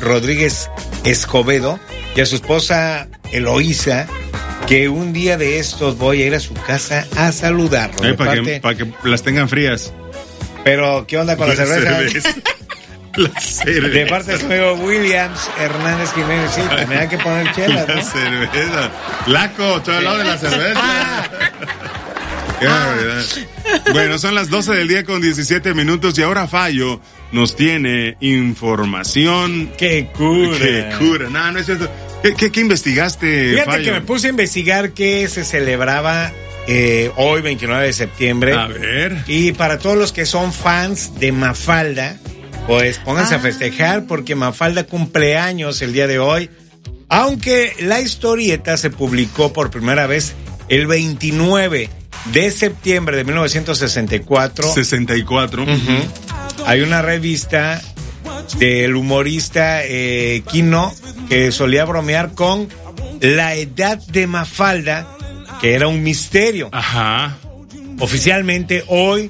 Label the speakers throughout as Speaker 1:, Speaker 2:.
Speaker 1: Rodríguez Escobedo y a su esposa Eloísa, que un día de estos voy a ir a su casa a saludarlo.
Speaker 2: Para que las tengan frías.
Speaker 1: Pero, ¿qué onda con la cerveza?
Speaker 2: La cerveza.
Speaker 1: De parte de su amigo Williams Hernández Jiménez, sí, también hay que poner chelas, ¿no?
Speaker 2: La cerveza. Laco, estoy al lado de la cerveza. Qué barbaridad. Bueno, son las 12 del día con 17 minutos y ahora Fallo nos tiene información.
Speaker 1: ¡Qué cura!
Speaker 2: ¡Qué cura! No es cierto. ¿Qué investigaste,
Speaker 1: Fíjate
Speaker 2: Fallo?
Speaker 1: que me puse a investigar que se celebraba hoy, 29 de septiembre.
Speaker 2: A ver.
Speaker 1: Y para todos los que son fans de Mafalda, pues pónganse a festejar porque Mafalda cumple años el día de hoy. Aunque la historieta se publicó por primera vez el 29 de septiembre de 1964.
Speaker 2: 64.
Speaker 1: Uh-huh. Hay una revista del humorista Quino que solía bromear con la edad de Mafalda, que era un misterio.
Speaker 2: Ajá.
Speaker 1: Oficialmente hoy,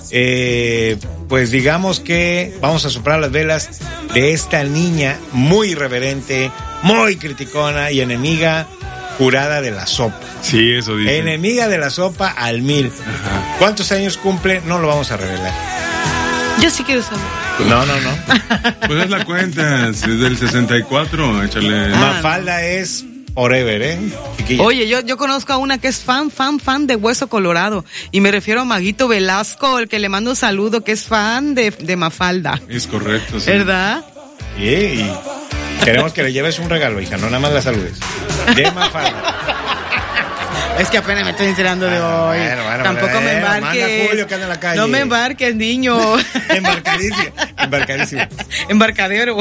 Speaker 1: pues digamos que vamos a soplar las velas de esta niña muy irreverente, muy criticona y enemiga jurada de la sopa.
Speaker 2: Sí, eso dice.
Speaker 1: Enemiga de la sopa al 1000.
Speaker 2: Ajá.
Speaker 1: ¿Cuántos años cumple? No lo vamos a revelar.
Speaker 3: Yo sí quiero saber.
Speaker 1: No.
Speaker 2: Pues es la cuenta, es del 64, échale.
Speaker 1: Mafalda es forever, chiquilla.
Speaker 3: Oye, yo conozco a una que es fan de Hueso Colorado. Y me refiero a Maguito Velasco, el que le mando un saludo, que es fan de Mafalda.
Speaker 2: Es correcto, sí.
Speaker 3: ¿Verdad?
Speaker 1: Sí, y queremos que le lleves un regalo, hija, no nada más la saludes. De Mafalda.
Speaker 3: Es que apenas me estoy enterando de hoy.
Speaker 1: Bueno,
Speaker 3: tampoco me embarques.
Speaker 1: Manda a Julio que anda en la calle.
Speaker 3: No me embarques, niño.
Speaker 1: Embarcadísimo.
Speaker 3: Embarcadero.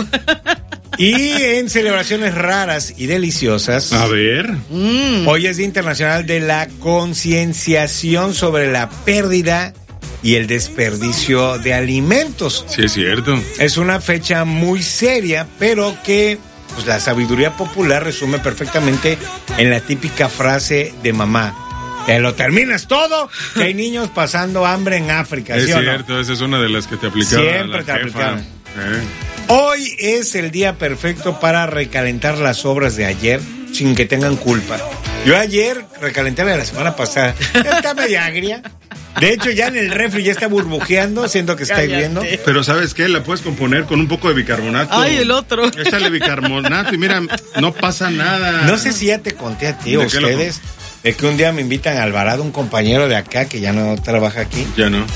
Speaker 1: Y en celebraciones raras y deliciosas.
Speaker 2: A ver.
Speaker 1: Hoy es Día Internacional de la Concienciación sobre la pérdida y el desperdicio de alimentos.
Speaker 2: Sí, es cierto.
Speaker 1: Es una fecha muy seria, pero que pues, la sabiduría popular resume perfectamente en la típica frase de mamá: ¿te lo terminas todo? Que hay niños pasando hambre en África.
Speaker 2: Es
Speaker 1: ¿sí o
Speaker 2: cierto,
Speaker 1: no?
Speaker 2: esa es una de las que te aplicaba.
Speaker 1: Siempre te aplicaban. Hoy es el día perfecto para recalentar las obras de ayer sin que tengan culpa. Yo ayer recalenté la de la semana pasada. Está media agria. De hecho, ya en el refri ya está burbujeando, siento que está hirviendo.
Speaker 2: Pero ¿sabes qué? La puedes componer con un poco de bicarbonato.
Speaker 3: Ay, el otro.
Speaker 2: Échale bicarbonato y mira, no pasa nada.
Speaker 1: No sé si ya te conté a ti o ustedes. Es que un día me invitan a Alvarado, un compañero de acá que ya no trabaja aquí.
Speaker 2: Ya no.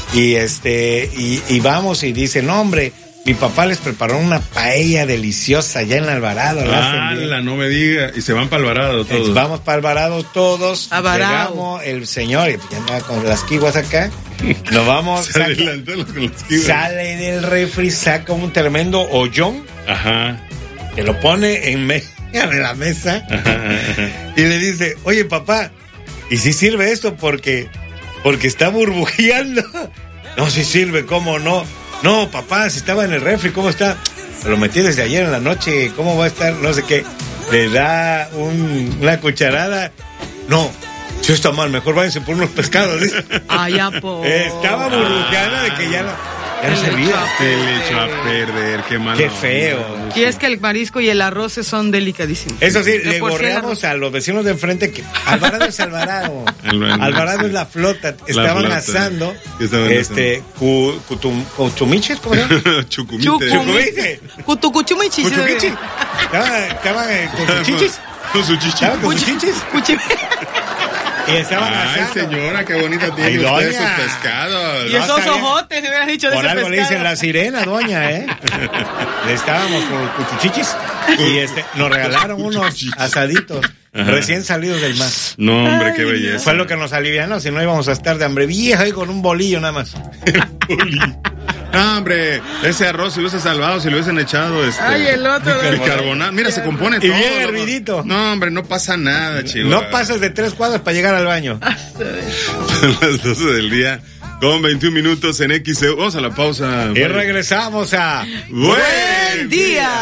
Speaker 1: Y vamos y dice, no hombre, mi papá les preparó una paella deliciosa allá en Alvarado.
Speaker 2: No me diga. Y se van para Alvarado todos.
Speaker 1: Vamos para Alvarado todos.
Speaker 3: Alvarado.
Speaker 1: Llegamos, el señor, y ya andaba con las kiwas acá. Nos vamos.
Speaker 2: Se adelantó con las kiwas.
Speaker 1: Sale del refri, saca un tremendo hoyón.
Speaker 2: Ajá.
Speaker 1: Que lo pone en medio de la mesa. Y le dice, oye papá, ¿y si sirve esto? Porque está burbujeando. No, si sirve, ¿cómo no? No, papá, si estaba en el refri, ¿cómo está? Lo metí desde ayer en la noche, ¿cómo va a estar? No sé qué. Le da una cucharada. No, si está mal, mejor váyanse por unos pescados. ¿Dice?
Speaker 3: Ay, apo.
Speaker 1: Estaba burbujeando de que ya no servía.
Speaker 2: Se le echó a perder, qué malo.
Speaker 1: Qué feo.
Speaker 3: Y es que el marisco y el arroz son delicadísimos.
Speaker 1: Eso sí, le borreamos a los vecinos de enfrente que Alvarado es Alvarado. Alvarado es la flota. Estaban asando cuchumiches, ¿cómo se llama?
Speaker 2: Chucumiche.
Speaker 3: Cutucuchumichis.
Speaker 1: Estaban con sus chichis.
Speaker 2: Con sus chichis.
Speaker 1: Estaban con sus chichis. Y estaban
Speaker 2: Ay,
Speaker 1: asando.
Speaker 2: señora, qué bonita tiene usted esos pescados.
Speaker 3: Y esos ojotes, me hubieras dicho de
Speaker 1: por
Speaker 3: ese
Speaker 1: algo
Speaker 3: pescado.
Speaker 1: le dicen la sirena, doña, Le estábamos con cuchuchichis y nos regalaron unos asaditos recién salidos del mar.
Speaker 2: No, hombre, qué belleza.
Speaker 1: Fue lo que nos alivianó, si no íbamos a estar de hambre vieja y con un bolillo nada más.
Speaker 2: No, hombre, ese arroz si lo hubiesen salvado, si lo hubiesen echado
Speaker 3: Ay, el otro.
Speaker 2: bicarbonato. Mira, se compone todo.
Speaker 1: Y bien hervidito.
Speaker 2: No, hombre, no pasa nada, chico.
Speaker 1: No pasas de 3 cuadras para llegar al baño.
Speaker 2: Son las 12 del día con 21 minutos en XEU. Vamos a la pausa.
Speaker 1: Y regresamos a
Speaker 3: ¡Buen día!